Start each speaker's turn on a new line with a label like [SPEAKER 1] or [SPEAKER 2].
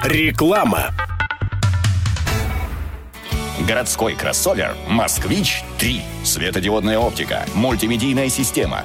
[SPEAKER 1] Реклама.
[SPEAKER 2] Городской кроссовер «Москвич-3». Светодиодная оптика, мультимедийная система,